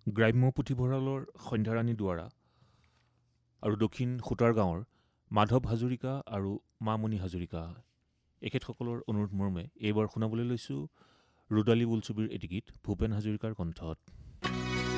গ্ৰাম্য পুথিভঁৰালৰ সন্ধ্যাৰাণী দুৱাৰা আৰু দক্ষিণ সূতাৰ গাঁৱৰ মাধৱ হাজৰিকা আৰু মামণি হাজৰিকা এখেতসকলৰ অনুৰোধ মৰ্মে এইবাৰ শুনাবলৈ লৈছোঁ ৰুদালি বোলছবিৰ এটি গীত ভূপেন হাজৰিকাৰ কণ্ঠত।